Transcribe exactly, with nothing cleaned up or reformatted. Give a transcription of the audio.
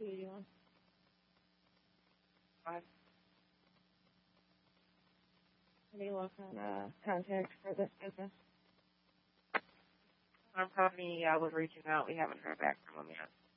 two eighty-one. What? Any luck on uh, contact for this business? Our company uh, was reaching out. We haven't heard back from them yet.